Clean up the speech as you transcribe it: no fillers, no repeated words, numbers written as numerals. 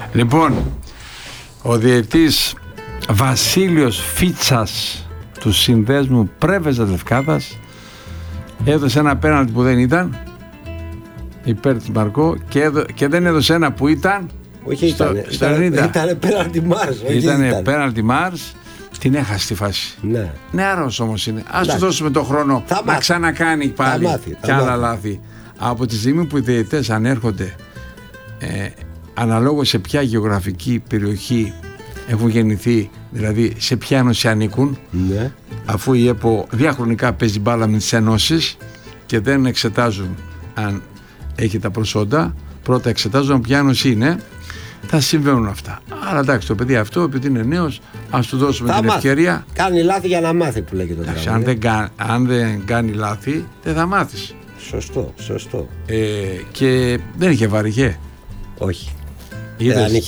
Λοιπόν, ο διαιτητής Βασίλειος Φίτσας του Συνδέσμου Πρέβεζας Λευκάδας έδωσε ένα πέναλτι που δεν ήταν υπέρ της Μαρκό και δεν έδωσε ένα που ήταν. Όχι, ήταν πέναλτι Μάρς. Ήταν πέναλτι Μάρς. Την έχασε τη φάση. Ναι. Νεαρός όμως είναι. Ας του δώσουμε τον χρόνο να ξανακάνει πάλι και άλλα λάθη. Από τη στιγμή που οι διαιτητές ανέρχονται αναλόγως σε ποια γεωγραφική περιοχή έχουν γεννηθεί, δηλαδή σε ποια ένωση ανήκουν, ναι. Αφού η ΕΠΟ διαχρονικά παίζει μπάλα με τις ενώσεις και δεν εξετάζουν αν έχει τα προσόντα, πρώτα εξετάζουν ποια ένωση είναι, θα συμβαίνουν αυτά. Άρα εντάξει, το παιδί αυτό, επειδή είναι νέος, ας του δώσουμε την ευκαιρία. Κάνει λάθη για να μάθει, που λέγεται. Εντάξει, αν δεν κάνει λάθη, δεν θα μάθεις. Σωστό. Και δεν είχε βαριχέ. Όχι. Είδες.